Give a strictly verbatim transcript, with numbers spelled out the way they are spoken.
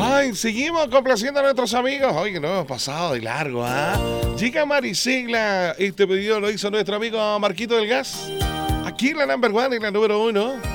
Ay, seguimos complaciendo a nuestros amigos. Oye, que no hemos pasado de largo, ¿ah? ¿eh? Chica Maricela, este pedido lo hizo nuestro amigo Marquito del Gas. Aquí la number one y la número uno.